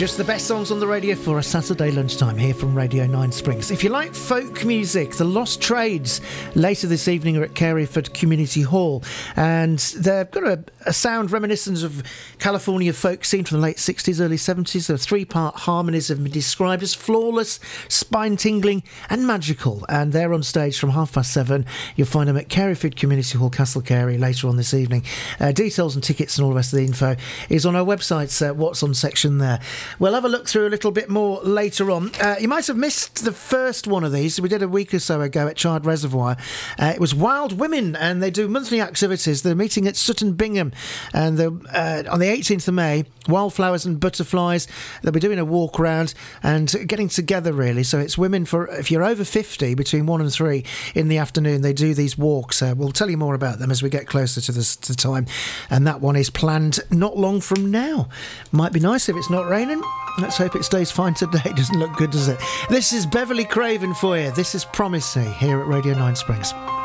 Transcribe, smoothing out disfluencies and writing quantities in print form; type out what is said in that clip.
Just the best songs on the radio for a Saturday lunchtime here from Radio 9 Springs. If you like folk music, the Lost Trades later this evening are at Careyford Community Hall, and they've got a sound reminiscent of California folk scene from the late 60s, early 70s. The three-part harmonies have been described as flawless, spine-tingling and magical, and they're on stage from 7:30. You'll find them at Careyford Community Hall, Castle Carey, later on this evening. Details and tickets and all the rest of the info is on our website's What's On section there. We'll have a look through a little bit more later on. You might have missed the first one of these. We did a week or so ago at Chard Reservoir. It was Wild Women, and they do monthly activities. They're meeting at Sutton Bingham, and on the 18th of May, Wildflowers and Butterflies. They'll be doing a walk round and getting together, really. So it's women for, if you're over 50, between 1 and 3 in the afternoon, they do these walks. We'll tell you more about them as we get closer to the time. And that one is planned not long from now. Might be nice if it's not raining. Let's hope it stays fine today. It doesn't look good, does it? This is Beverly Craven for you. This is Promisey here at Radio 9 Springs.